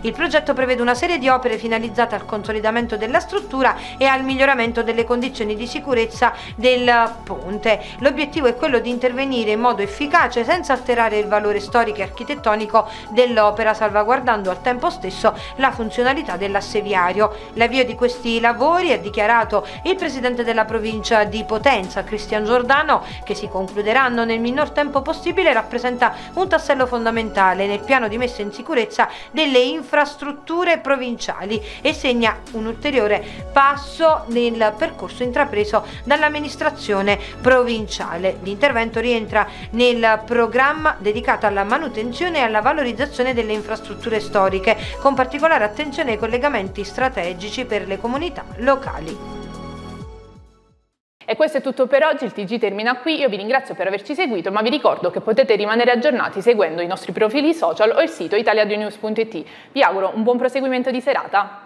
Il progetto prevede una serie di opere finalizzate al consolidamento della struttura e al miglioramento delle condizioni di sicurezza del ponte. L'obiettivo è quello di intervenire in modo efficace senza alterare il valore storico e architettonico dell'opera, salvaguardando al tempo stesso la funzionalità dell'assediario. L'avvio di questi lavori, ha dichiarato il presidente della provincia di Potenza, Cristian Giordano, che si concluderanno nel minor tempo possibile, rappresenta un tassello fondamentale nel piano di messa in sicurezza delle infrastrutture provinciali e segna un ulteriore passo nel percorso intrapreso dall'amministrazione provinciale. L'intervento rientra nel programma dedicato alla manutenzione e alla valorizzazione delle infrastrutture storiche, con particolare attenzione ai collegamenti strategici per le comunità locali. E questo è tutto per oggi, il TG termina qui, io vi ringrazio per averci seguito, ma vi ricordo che potete rimanere aggiornati seguendo i nostri profili social o il sito italiadonews.it. Vi auguro un buon proseguimento di serata.